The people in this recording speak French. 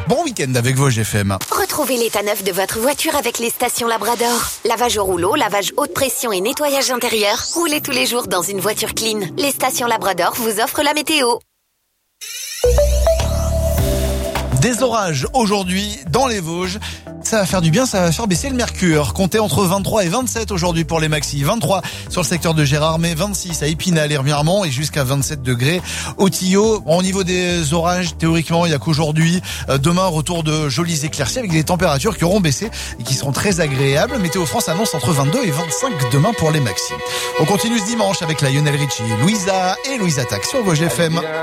Bon week-end avec Vosges FM. Retrouvez l'état neuf de votre voiture avec les stations Labrador. Lavage au rouleau, lavage haute pression et nettoyage intérieur. Roulez tous les jours dans une voiture clean. Les stations Labrador vous offrent la météo. Des orages aujourd'hui dans les Vosges. Ça va faire du bien, ça va faire baisser le mercure. Comptez entre 23 et 27 aujourd'hui pour les maxis. 23 sur le secteur de Gérardmer, 26 à Épinal et Remiremont et jusqu'à 27 degrés au Tillot. Au niveau des orages, théoriquement, il n'y a qu'aujourd'hui. Demain, retour de jolies éclaircies avec des températures qui auront baissé et qui seront très agréables. Météo France annonce entre 22 et 25 demain pour les maxis. On continue ce dimanche avec la Lionel Richie, Louisa et Louisa Tac sur Vosges FM.